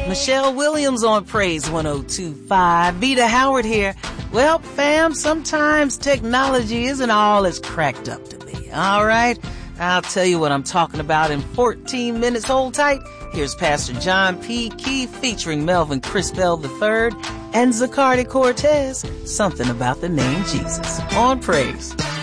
Michelle Williams on Praise 102.5. Vita Howard here. Well, fam, sometimes technology isn't all it's cracked up to be. All right? I'll tell you what I'm talking about in 14 minutes. Hold tight. Here's Pastor John P. Keefe featuring Melvin Crispell III and Zacardi Cortez. Something about the name Jesus on Praise.